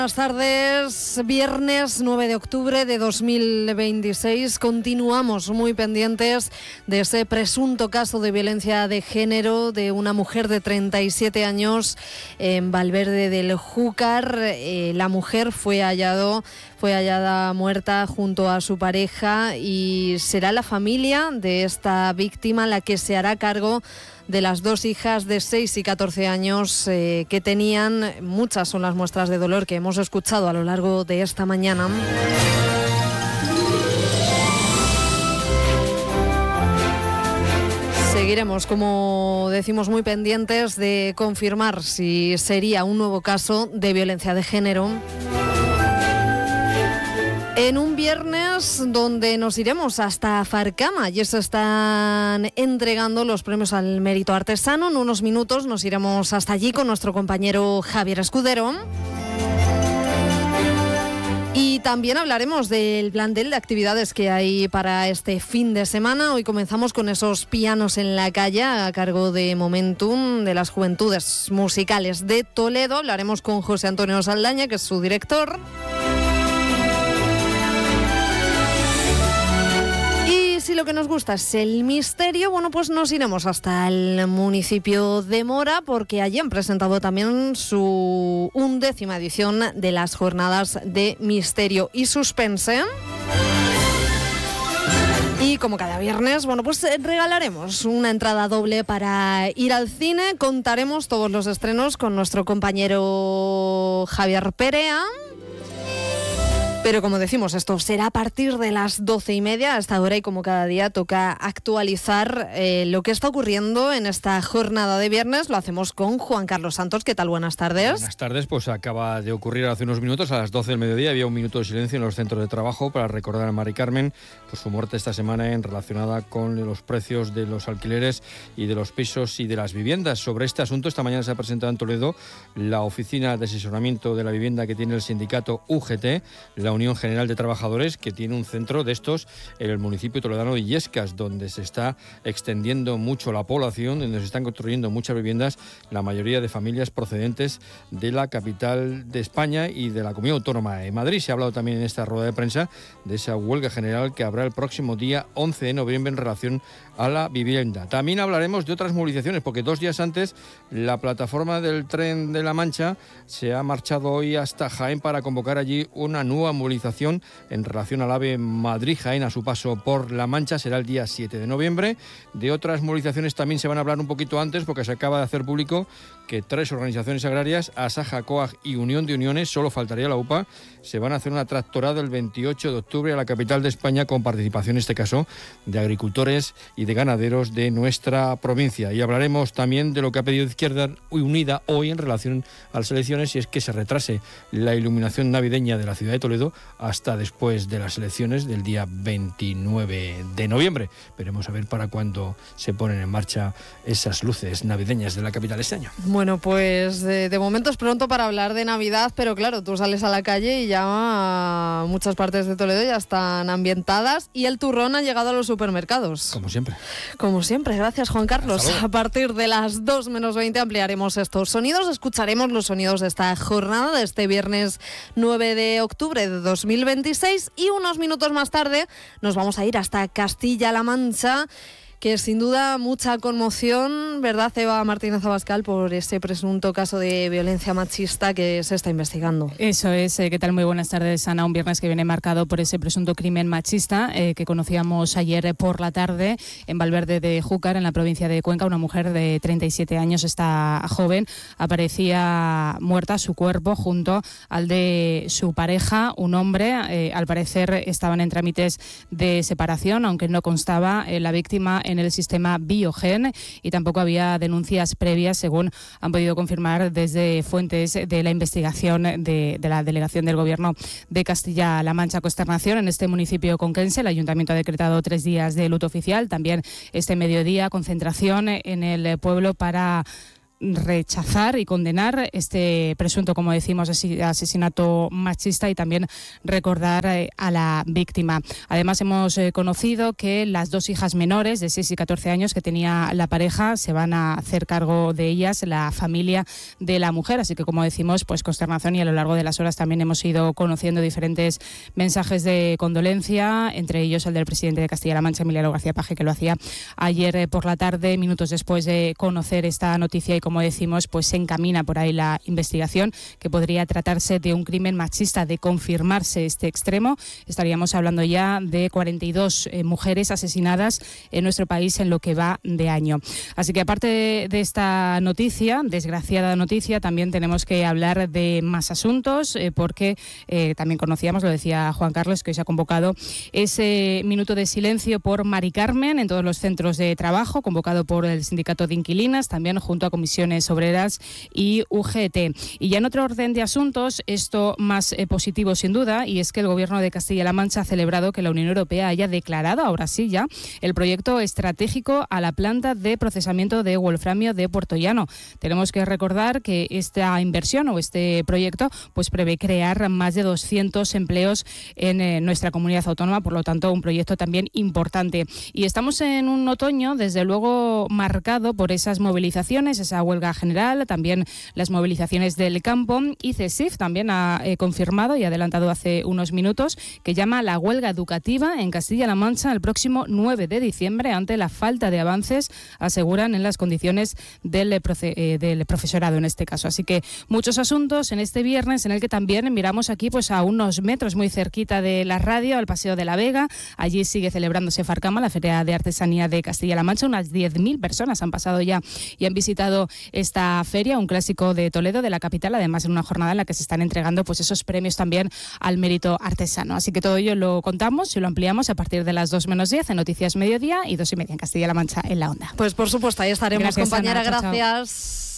Buenas tardes, viernes 9 de octubre de 2026. Continuamos muy pendientes de ese presunto caso de violencia de género de una mujer de 37 años en Valverde del Júcar. La mujer fue hallada muerta junto a su pareja y será la familia de esta víctima la que se hará cargo de las dos hijas de 6 y 14 años que tenían. Muchas son las muestras de dolor que hemos escuchado a lo largo de esta mañana. Seguiremos, como decimos, muy pendientes de confirmar si sería un nuevo caso de violencia de género. En un viernes donde nos iremos hasta Farcama, y se están entregando los premios al mérito artesano. En unos minutos nos iremos hasta allí con nuestro compañero Javier Escudero. Y también hablaremos del plantel de actividades que hay para este fin de semana. Hoy comenzamos con esos pianos en la calle a cargo de Momentum, de las Juventudes Musicales de Toledo. Hablaremos con José Antonio Saldaña, que es su director. Si lo que nos gusta es el misterio, bueno, pues nos iremos hasta el municipio de Mora, porque allí han presentado también su 11ª edición de las jornadas de misterio y suspense. Y como cada viernes, bueno, pues regalaremos una entrada doble para ir al cine. Contaremos todos los estrenos con nuestro compañero Javier Perea. Pero como decimos, esto será a partir de las 12:30 a esta hora, y como cada día toca actualizar lo que está ocurriendo en esta jornada de viernes. Lo hacemos con Juan Carlos Santos. ¿Qué tal? Buenas tardes. Buenas tardes. Pues acaba de ocurrir hace unos minutos, a las 12 del mediodía, había un minuto de silencio en los centros de trabajo para recordar a Mari Carmen por su muerte esta semana relacionada con los precios de los alquileres y de los pisos y de las viviendas. Sobre este asunto, esta mañana se ha presentado en Toledo la oficina de asesoramiento de la vivienda que tiene el sindicato UGT, la Unión General de Trabajadores, que tiene un centro de estos en el municipio toledano de Illescas, donde se está extendiendo mucho la población, donde se están construyendo muchas viviendas, la mayoría de familias procedentes de la capital de España y de la comunidad autónoma de Madrid. Se ha hablado también en esta rueda de prensa de esa huelga general que habrá el próximo día 11 de noviembre en relación a la vivienda. También hablaremos de otras movilizaciones, porque 2 días antes la plataforma del Tren de la Mancha se ha marchado hoy hasta Jaén para convocar allí una nueva movilización en relación al AVE Madrid-Jaén a su paso por La Mancha. Será el día 7 de noviembre. De otras movilizaciones también se van a hablar un poquito antes, porque se acaba de hacer público que 3 organizaciones agrarias, Asaja, COAG y Unión de Uniones, solo faltaría la UPA, se van a hacer una tractorada el 28 de octubre a la capital de España, con participación, en este caso, de agricultores y de ganaderos de nuestra provincia. Y hablaremos también de lo que ha pedido Izquierda Unida hoy en relación a las elecciones, y es que se retrase la iluminación navideña de la ciudad de Toledo hasta después de las elecciones del día 29 de noviembre. Veremos a ver para cuándo se ponen en marcha esas luces navideñas de la capital este año. Bueno, pues de momento es pronto para hablar de Navidad, pero claro, tú sales a la calle y ya muchas partes de Toledo ya están ambientadas, y el turrón ha llegado a los supermercados. Como siempre. Como siempre, gracias Juan Carlos. A partir de las 2 menos 20 ampliaremos estos sonidos, escucharemos los sonidos de esta jornada de este viernes 9 de octubre de 2026, y unos minutos más tarde nos vamos a ir hasta Castilla-La Mancha, que sin duda mucha conmoción, ¿verdad, Eva Martínez Abascal, por ese presunto caso de violencia machista que se está investigando? Eso es. ¿Qué tal? Muy buenas tardes, Ana. Un viernes que viene marcado por ese presunto crimen machista que conocíamos ayer por la tarde en Valverde de Júcar, en la provincia de Cuenca. Una mujer de 37 años, esta joven, aparecía muerta, su cuerpo, junto al de su pareja, un hombre. Al parecer estaban en trámites de separación, aunque no constaba la víctima en el sistema Biogen, y tampoco había denuncias previas, según han podido confirmar desde fuentes de la investigación de la delegación del Gobierno de Castilla-La Mancha. Consternación en este municipio conquense. El Ayuntamiento ha decretado 3 días de luto oficial. También este mediodía, concentración en el pueblo para rechazar y condenar este presunto, como decimos, asesinato machista y también recordar a la víctima. Además, hemos conocido que las 2 hijas menores de 6 y 14 años que tenía la pareja se van a hacer cargo de ellas la familia de la mujer. Así que, como decimos, pues consternación, y a lo largo de las horas también hemos ido conociendo diferentes mensajes de condolencia, entre ellos el del presidente de Castilla-La Mancha, Emiliano García Paje, que lo hacía ayer por la tarde, minutos después de conocer esta noticia. Y como decimos, pues se encamina por ahí la investigación, que podría tratarse de un crimen machista. De confirmarse este extremo, estaríamos hablando ya de 42 mujeres asesinadas en nuestro país en lo que va de año. Así que, aparte de esta noticia, desgraciada noticia, también tenemos que hablar de más asuntos, porque también conocíamos, lo decía Juan Carlos, que hoy se ha convocado ese minuto de silencio por Mari Carmen en todos los centros de trabajo, convocado por el Sindicato de Inquilinas, también junto a Comisiones Obreras y UGT. Y ya en otro orden de asuntos, esto más positivo sin duda, y es que el Gobierno de Castilla-La Mancha ha celebrado que la Unión Europea haya declarado, ahora sí ya, el proyecto estratégico a la planta de procesamiento de wolframio de Puertollano. Tenemos que recordar que esta inversión o este proyecto pues prevé crear más de 200 empleos en nuestra comunidad autónoma, por lo tanto un proyecto también importante. Y estamos en un otoño desde luego marcado por esas movilizaciones, esa huelga general, también las movilizaciones del campo, y CESIF también ha confirmado y adelantado hace unos minutos que llama a la huelga educativa en Castilla-La Mancha el próximo 9 de diciembre ante la falta de avances, aseguran, en las condiciones del profesorado en este caso. Así que muchos asuntos en este viernes, en el que también miramos aquí pues a unos metros muy cerquita de la radio, al Paseo de la Vega. Allí sigue celebrándose Farcama, la Feria de Artesanía de Castilla-La Mancha. Unas 10.000 personas han pasado ya y han visitado esta feria, un clásico de Toledo, de la capital, además en una jornada en la que se están entregando pues esos premios también al mérito artesano. Así que todo ello lo contamos y lo ampliamos a partir de las 2 menos 10 en Noticias Mediodía y 2:30 en Castilla-La Mancha en la Onda. Pues por supuesto, ahí estaremos, Gracias, compañera, Ana, chao, gracias. chao.